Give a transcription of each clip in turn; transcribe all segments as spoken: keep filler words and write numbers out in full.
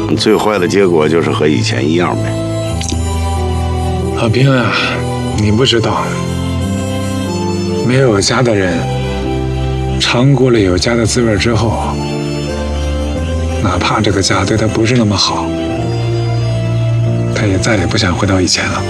最坏的结果就是和以前一样呗。 老兵啊，你不知道，没有家的人，尝过了有家的滋味之后，哪怕这个家对他不是那么好，他也再也不想回到以前了。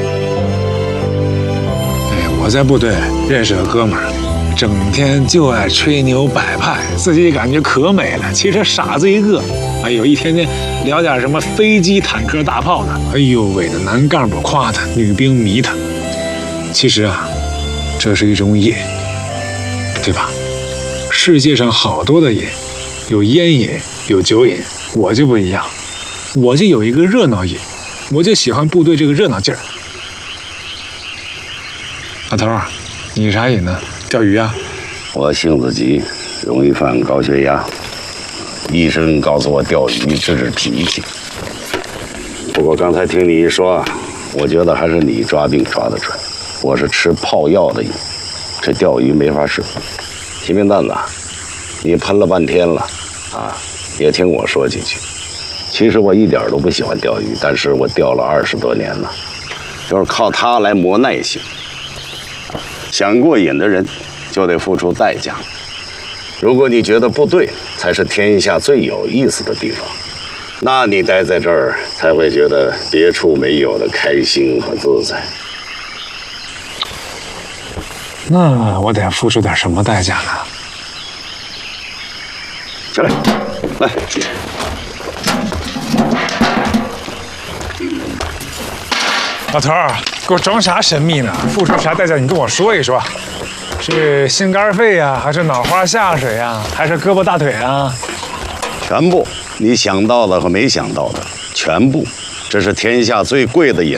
哎，我在部队认识个哥们儿，整天就爱吹牛摆派，自己感觉可美了，其实傻子一个。哎呦，一天天聊点什么飞机、坦克、大炮的，哎呦喂，那男干部夸他，女兵迷他。其实啊，这是一种瘾，对吧？世界上好多的瘾，有烟瘾，有酒瘾，我就不一样，我就有一个热闹瘾，我就喜欢部队这个热闹劲儿。老头儿，你啥瘾呢？钓鱼啊？ 我性子急，容易犯高血压。医生告诉我钓鱼治治脾气。不过刚才听你一说，我觉得还是你抓病抓得准。我是吃泡药的瘾，这钓鱼没法试。提名蛋子，你喷了半天了啊，也听我说几句。其实我一点都不喜欢钓鱼，但是我钓了二十多年了，就是靠它来磨耐性。想过瘾的人，就得付出代价。如果你觉得部队才是天下最有意思的地方，那你待在这儿才会觉得别处没有的开心和自在。 那我得付出点什么代价呢？ 起来，来。 老头儿，给我装啥神秘呢？付出啥代价？你跟我说一说。是心肝肺呀、啊，还是脑花下水呀、啊，还是胳膊大腿啊？ 全部，你想到的和没想到的，全部。这是天下最贵的瘾。